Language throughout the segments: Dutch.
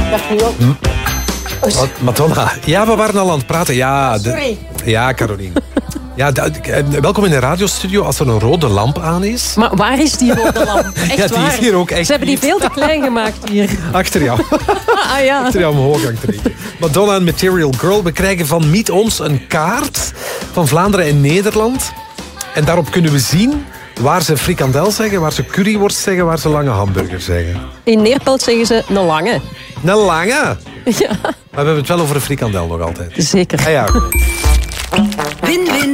Dag Miel. Madonna. Ja, we waren al aan het praten. Ja, Sorry. Ja, Caroline. Ja, welkom in de radiostudio als er een rode lamp aan is. Maar waar is die rode lamp? Echt Ja, die waar? is hier ook echt. Ze hebben die veel te klein gemaakt hier. Achter jou. Ah ja. Achter jou omhoog hangt er eentje. Madonna en Material Girl. We krijgen van Meet Ons een kaart van Vlaanderen en Nederland. En daarop kunnen we zien waar ze frikandel zeggen, waar ze curryworst zeggen, waar ze lange hamburger zeggen. In Neerpelt zeggen ze een lange. Een lange? Ja. Maar we hebben het wel over een frikandel nog altijd. Zeker. Ah ja. Win-win.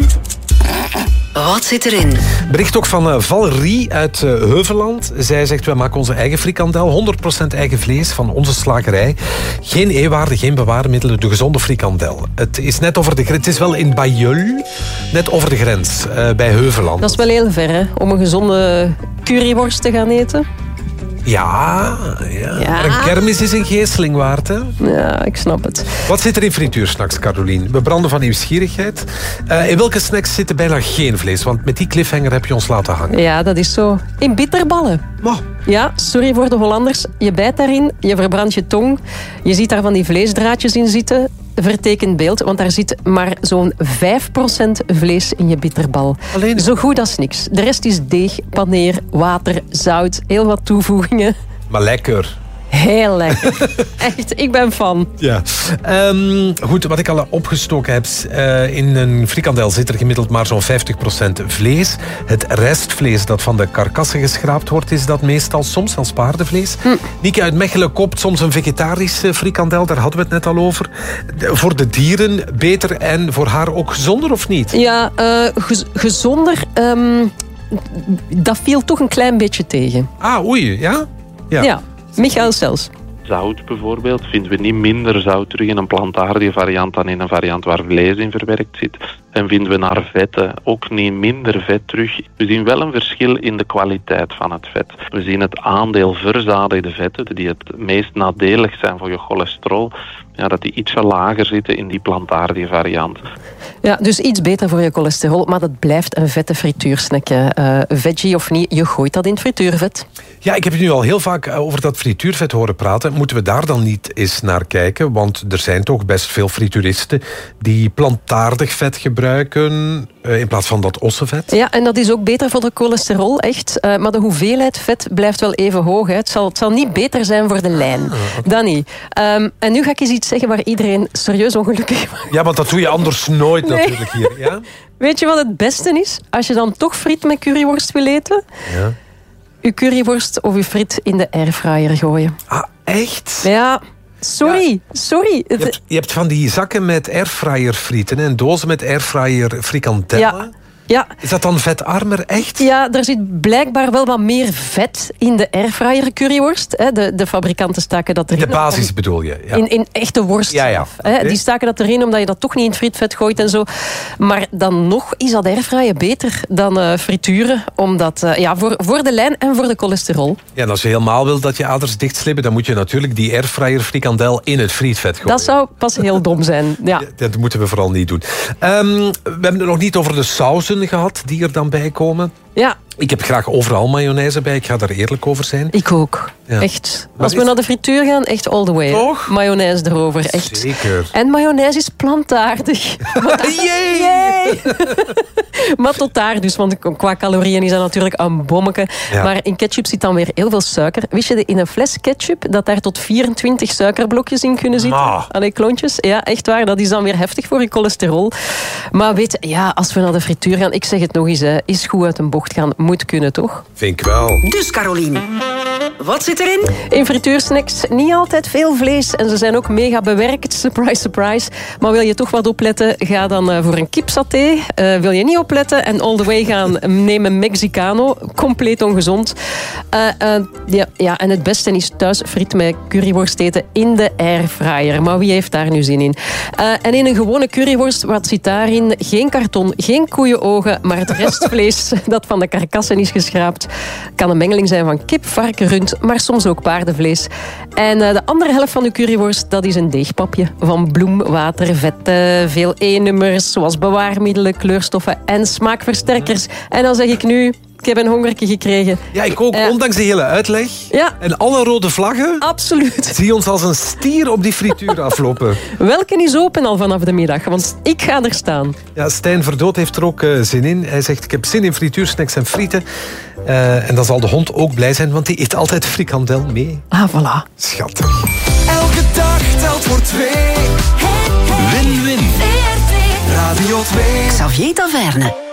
Wat zit erin? Bericht ook van Valerie uit Heuveland. Zij zegt, wij maken onze eigen frikandel. 100% eigen vlees van onze slagerij. Geen E-waarde, geen bewaarmiddelen. De gezonde frikandel. Het is net over de grens. Het is wel in Bailleul. Net over de grens. Bij Heuveland. Dat is wel heel ver, hè? Om een gezonde curryworst te gaan eten. Ja. Maar een kermis is een geesteling waard, hè? Ja, ik snap het. Wat zit er in frituursnacks, Caroline? We branden van nieuwsgierigheid. In welke snacks zit er bijna geen vlees? Want met die cliffhanger heb je ons laten hangen. Ja, dat is zo. In bitterballen. Oh. Ja, sorry voor de Hollanders. Je bijt daarin, je verbrandt je tong. Je ziet daar van die vleesdraadjes in zitten. Vertekend beeld, want daar zit maar zo'n 5% vlees in je bitterbal. Alleen? Zo goed als niks. De rest is deeg, paneer, water, zout, heel wat toevoegingen. Maar lekker. Heel lekker. Echt, ik ben fan. Ja. Goed, wat ik al opgestoken heb. In een frikandel zit er gemiddeld maar zo'n 50% vlees. Het restvlees dat van de karkassen geschraapt wordt, is dat meestal soms zelfs paardenvlees. Nieke uit Mechelen koopt soms een vegetarische frikandel. Daar hadden we het net al over. Voor de dieren beter en voor haar ook gezonder of niet? Ja, gezonder. Dat viel toch een klein beetje tegen. Ah, oei, ja? Ja, Michael zelfs. Zout bijvoorbeeld vinden we niet minder zout terug in een plantaardige variant dan in een variant waar vlees in verwerkt zit. En vinden we naar vetten ook niet minder vet terug. We zien wel een verschil in de kwaliteit van het vet. We zien het aandeel verzadigde vetten, die het meest nadelig zijn voor je cholesterol, ja, dat die ietsje lager zitten in die plantaardige variant. Ja, dus iets beter voor je cholesterol, maar dat blijft een vette frituursnack. Veggie of niet, je gooit dat in het frituurvet. Ja, ik heb je nu al heel vaak over dat frituurvet horen praten. Moeten we daar dan niet eens naar kijken? Want er zijn toch best veel frituuristen die plantaardig vet gebruiken in plaats van dat ossenvet. Ja, en dat is ook beter voor de cholesterol, echt. Maar de hoeveelheid vet blijft wel even hoog. Hè. Het zal niet beter zijn voor de lijn. Okay. Dat niet. En nu ga ik eens iets zeggen waar iedereen serieus ongelukkig wordt. Ja, want dat doe je anders nooit natuurlijk hier. Ja? Weet je wat het beste is? Als je dan toch friet met curryworst wil eten, Ja. je curryworst of je friet in de airfryer gooien. Ah, echt? Ja, sorry. Je hebt van die zakken met airfryer frieten en dozen met airfryer frikandellen. Ja. Is dat dan vetarmer, echt? Ja, er zit blijkbaar wel wat meer vet in de airfryer curryworst. De fabrikanten staken dat erin. De basis bedoel je? Ja. In echte worst. Ja. Okay. Die staken dat erin omdat je dat toch niet in het frietvet gooit en zo. Maar dan nog is dat airfryen beter dan frituren. Omdat, voor de lijn en voor de cholesterol. Ja, en als je helemaal wilt dat je aders dichtslippen, dan moet je natuurlijk die airfryer frikandel in het frietvet gooien. Dat zou pas heel dom zijn. Ja. Dat moeten we vooral niet doen. We hebben het nog niet over de sauzen gehad die er dan bij komen. Ja. Ik heb graag overal mayonaise bij. Ik ga daar eerlijk over zijn. Ik ook. Ja. Echt. Als we naar de frituur gaan, echt all the way. Toch? Mayonaise erover. Echt. Zeker. En mayonaise is plantaardig. Yay! Maar tot daar dus, want qua calorieën is dat natuurlijk een bommeke. Ja. Maar in ketchup zit dan weer heel veel suiker. Wist je in een fles ketchup dat daar tot 24 suikerblokjes in kunnen zitten? Allee, klontjes. Ja, echt waar. Dat is dan weer heftig voor je cholesterol. Maar weet je, ja, als we naar de frituur gaan, ik zeg het nog eens, is goed uit een bocht gaan. Moet kunnen, toch? Vind ik wel. Dus Caroline, wat zit erin? In frituursnacks niet altijd veel vlees. En ze zijn ook mega bewerkt. Surprise, surprise. Maar wil je toch wat opletten, ga dan voor een kipsaté. Wil je niet opletten en all the way gaan, neem een Mexicano. Compleet ongezond. En het beste is thuis friet met curryworst eten in de airfryer. Maar wie heeft daar nu zin in? En in een gewone curryworst, wat zit daarin? Geen karton, geen koeienogen, maar het restvlees dat van de karkassen is geschraapt. Kan een mengeling zijn van kip, varken, rund, maar soms ook paardenvlees. En de andere helft van de curryworst, dat is een deegpapje van bloem, water, vetten, veel E-nummers, zoals bewaarmiddelen, kleurstoffen en smaakversterkers. En dan zeg ik nu, Ik heb een hongertje gekregen. Ja, ik ook. Ondanks de hele uitleg Ja. en alle rode vlaggen. Absoluut. Zie ons als een stier op die frituur aflopen. Welke is open al vanaf de middag? Want ik ga er staan. Ja, Stijn Verdood heeft er ook zin in. Hij zegt, ik heb zin in frituursnacks en frieten. En dan zal de hond ook blij zijn, want die eet altijd frikandel mee. Ah, voilà. Schattig. Elke dag telt voor 2. Win-win. Radio 2. Xavier Taverne.